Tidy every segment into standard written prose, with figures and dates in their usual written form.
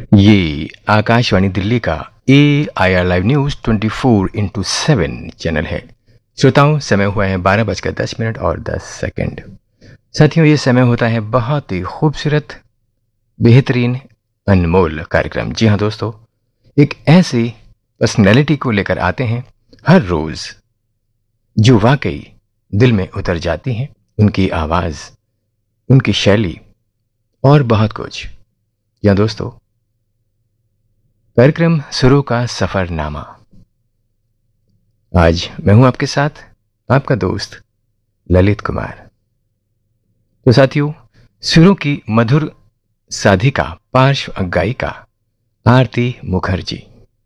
ये आकाशवाणी दिल्ली का AIR live news 24/7 channel है। श्रोताओं, समय हुआ है 12:10 और 10 सेकंड। साथियों, ये समय होता है बहुत ही खूबसूरत, बेहतरीन, अनमोल कार्यक्रम। जी हाँ दोस्तों, एक ऐसी पर्सनैलिटी को लेकर आते हैं हर रोज जो वाकई दिल में उतर जाती हैं। उनकी आवाज, उनकी शैली और बहुत कुछ। या दोस्तों, कार्यक्रम सुरों का सफरनामा। आज मैं हूं आपके साथ, आपका दोस्त ललित कुमार। तो साथियों, सुरों की मधुर साधिका, पार्श्व गायिका आरती मुखर्जी।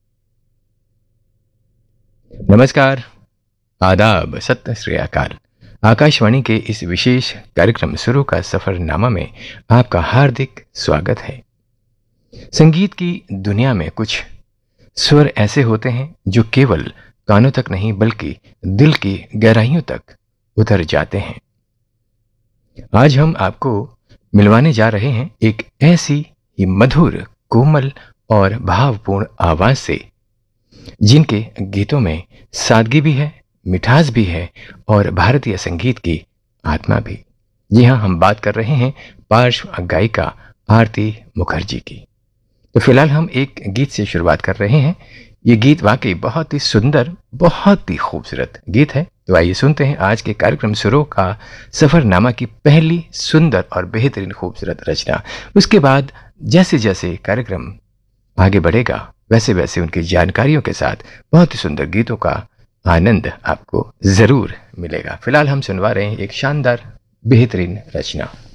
नमस्कार, आदाब, सत श्री अकाल। आकाशवाणी के इस विशेष कार्यक्रम सुरों का सफरनामा में आपका हार्दिक स्वागत है। संगीत की दुनिया में कुछ स्वर ऐसे होते हैं जो केवल कानों तक नहीं बल्कि दिल की गहराइयों तक उतर जाते हैं। आज हम आपको मिलवाने जा रहे हैं एक ऐसी ही मधुर, कोमल और भावपूर्ण आवाज से जिनके गीतों में सादगी भी है, मिठास भी है और भारतीय संगीत की आत्मा भी। जी हाँ, हम बात कर रहे हैं पार्श्व गायिका आरती मुखर्जी की। तो फिलहाल हम एक गीत से शुरुआत कर रहे हैं। ये गीत वाकई बहुत ही सुंदर, बहुत ही खूबसूरत गीत है। तो आइए सुनते हैं आज के कार्यक्रम सुरों का सफरनामा की पहली सुंदर और बेहतरीन खूबसूरत रचना। उसके बाद जैसे जैसे कार्यक्रम आगे बढ़ेगा वैसे वैसे उनकी जानकारियों के साथ बहुत ही सुंदर गीतों का आनंद आपको जरूर मिलेगा। फिलहाल हम सुनवा रहे हैं एक शानदार बेहतरीन रचना।